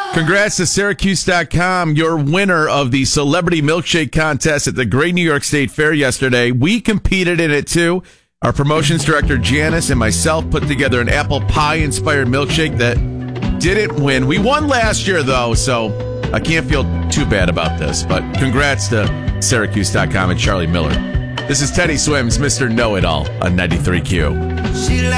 Congrats to Syracuse.com, your winner of the Celebrity Milkshake Contest at the Great New York State Fair yesterday. We competed in it, too. Our promotions director, Janice, and myself put together an apple pie-inspired milkshake that didn't win. We won last year, though, so I can't feel too bad about this. But congrats to Syracuse.com and Charlie Miller. This is Teddy Swims, Mr. Know-It-All on 93Q.